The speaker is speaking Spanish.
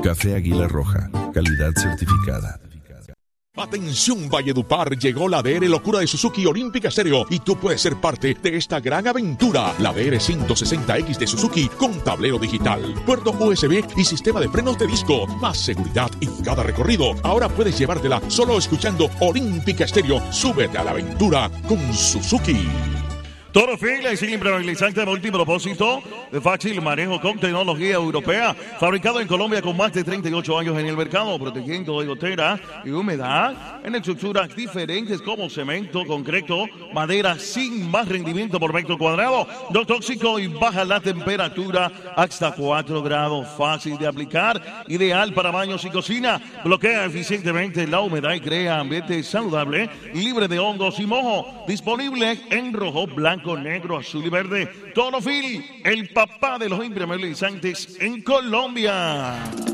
Café Águila Roja, calidad certificada. Atención Valledupar, llegó la DR Locura de Suzuki Olímpica Stereo y tú puedes ser parte de esta gran aventura. La DR 160X de Suzuki con tablero digital, puerto USB y sistema de frenos de disco, más seguridad en cada recorrido. Ahora puedes llevártela solo escuchando Olímpica Stereo. Súbete a la aventura con Suzuki. Toro Fil es el impermeabilizante multipropósito de fácil manejo con tecnología europea, fabricado en Colombia con más de 38 años en el mercado, protegiendo de gotera y humedad en estructuras diferentes como cemento, concreto, madera, sin más rendimiento por metro cuadrado, no tóxico y baja la temperatura hasta 4 grados, fácil de aplicar, ideal para baños y cocina, bloquea eficientemente la humedad y crea ambiente saludable, libre de hongos y mojo, disponible en rojo, blanco, negro, azul y verde. Toro Fil, el papá de los impermeabilizantes en Colombia.